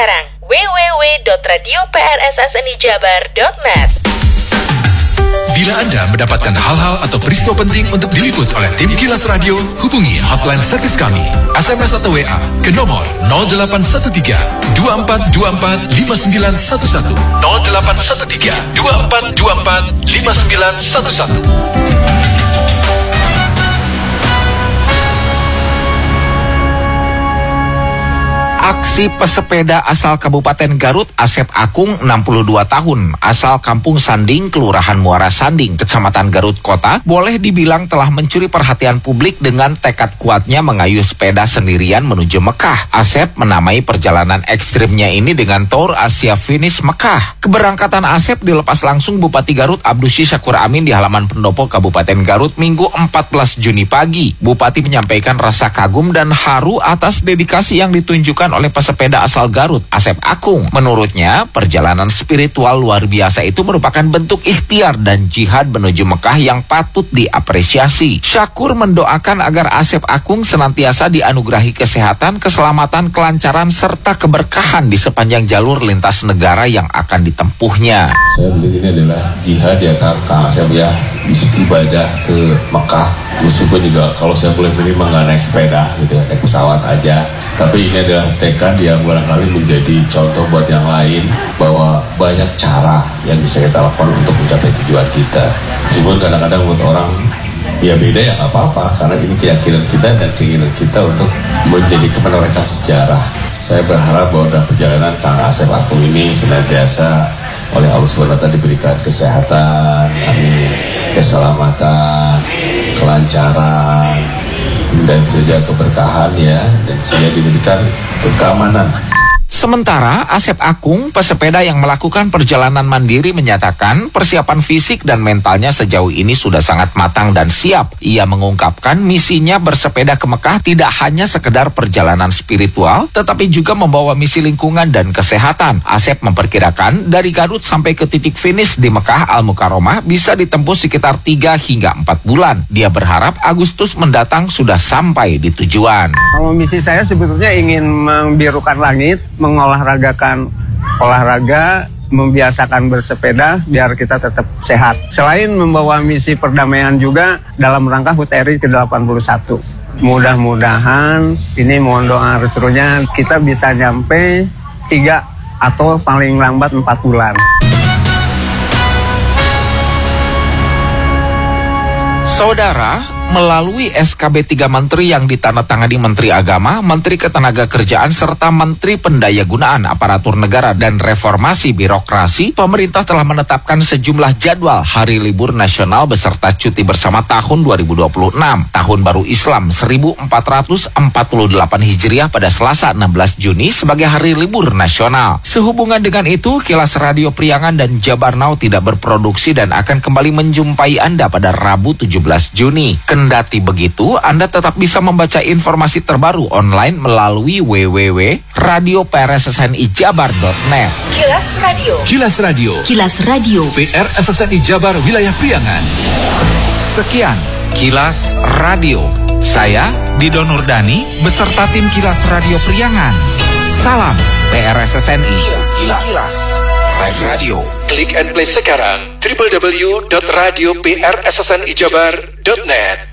sekarang www.radioprssnijabar.net. Bila Anda mendapatkan hal-hal atau peristiwa penting untuk diliput oleh tim Kilas Radio, hubungi hotline servis kami. SMS atau WA ke nomor 0813 2424 5911 0813 2424 5911. Aksi pesepeda asal Kabupaten Garut, Asep Akung, 62 tahun, asal Kampung Sanding, Kelurahan Muara Sanding, Kecamatan Garut Kota, boleh dibilang telah mencuri perhatian publik dengan tekad kuatnya mengayuh sepeda sendirian menuju Mekah. Asep menamai perjalanan ekstrimnya ini dengan Tour Asia Finish Mekah. Keberangkatan Asep dilepas langsung Bupati Garut Abdusy Syakur Amin di halaman pendopo Kabupaten Garut Minggu 14 Juni pagi. Bupati menyampaikan rasa kagum dan haru atas dedikasi yang ditunjukkan oleh pesepeda asal Garut, Asep Akung. Menurutnya, perjalanan spiritual luar biasa itu merupakan bentuk ikhtiar dan jihad menuju Mekah yang patut diapresiasi. Syakur mendoakan agar Asep Akung senantiasa dianugerahi kesehatan, keselamatan, kelancaran, serta keberkahan di sepanjang jalur lintas negara yang akan ditempuhnya. Saya melihat ini adalah jihad ya Kang Asep ya, bisa ibadah ke Mekah. Meskipun juga kalau saya boleh pilih nggak naik sepeda gitu, naik pesawat aja. Tapi ini adalah tekad yang barangkali menjadi contoh buat yang lain bahwa banyak cara yang bisa kita lakukan untuk mencapai tujuan kita. Meskipun kadang-kadang buat orang ya beda ya nggak apa-apa, karena ini keyakinan kita dan keinginan kita untuk menjadi menorehkan sejarah. Saya berharap bahwa dalam perjalanan Kang Asep Akung ini senantiasa oleh Allah SWT diberikan kesehatan, amin, keselamatan, kelancaran, dan saja keberkahan ya, dan saya diberikan keamanan. Sementara Asep Akung, pesepeda yang melakukan perjalanan mandiri, menyatakan persiapan fisik dan mentalnya sejauh ini sudah sangat matang dan siap. Ia mengungkapkan misinya bersepeda ke Mekah tidak hanya sekedar perjalanan spiritual, tetapi juga membawa misi lingkungan dan kesehatan. Asep memperkirakan dari Garut sampai ke titik finish di Mekah Al-Mukarramah bisa ditempuh sekitar 3 hingga 4 bulan. Dia berharap Agustus mendatang sudah sampai di tujuan. Kalau misi saya sebetulnya ingin membirukan langit, mengolahragakan olahraga, membiasakan bersepeda biar kita tetap sehat. Selain membawa misi perdamaian juga dalam rangka HUT RI ke-81. Mudah-mudahan ini mohon doa restunya kita bisa nyampe 3 atau paling lambat 4 bulan. Saudara, melalui SKB 3 Menteri yang ditandatangani Menteri Agama, Menteri Ketenagakerjaan, serta Menteri Pendayagunaan Aparatur Negara dan Reformasi Birokrasi, pemerintah telah menetapkan sejumlah jadwal hari libur nasional beserta cuti bersama tahun 2026. Tahun Baru Islam 1448 Hijriah pada Selasa 16 Juni sebagai hari libur nasional. Sehubungan dengan itu, Kilas Radio Priangan dan Jabar Now tidak berproduksi dan akan kembali menjumpai Anda pada Rabu 17 Juni. Kendati begitu, Anda tetap bisa membaca informasi terbaru online melalui www.radioprssnijabar.net. Kilas Radio. Kilas Radio. Kilas Radio. PR SSNI Jabar Wilayah Priangan. Sekian Kilas Radio. Saya Dido Nurdani beserta tim Kilas Radio Priangan. Salam PRSSNI. Kilas Radio. Klik and play sekarang www.radioprssnijabar.net.